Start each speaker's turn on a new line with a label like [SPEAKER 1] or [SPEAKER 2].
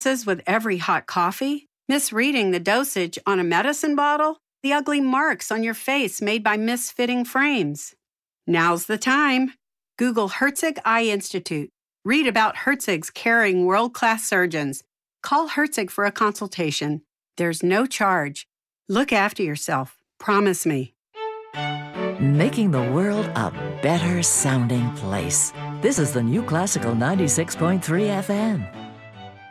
[SPEAKER 1] with every hot coffee, misreading the dosage on a medicine bottle, the ugly marks on your face made by misfitting frames. Now's the time. Google Herzig Eye Institute. Read about Herzig's caring world-class surgeons. Call Herzig for a consultation. There's no charge. Look after yourself. Promise me.
[SPEAKER 2] Making the world a better sounding place. This is the New Classical 96.3 FM.